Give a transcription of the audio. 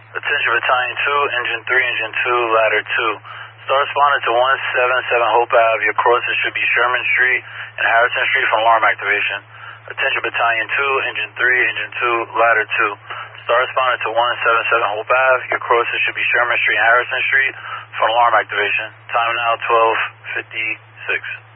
Attention Battalion 2, Engine 3, Engine 2, Ladder 2. Star responded to 177 Hope Ave. Your crosses should be Sherman Street and Harrison Street for alarm activation. Attention Battalion 2, Engine 3, Engine 2, Ladder 2. Star responded to 177 Hope Ave. Your crosses should be Sherman Street and Harrison Street for alarm activation. Time now 12:56.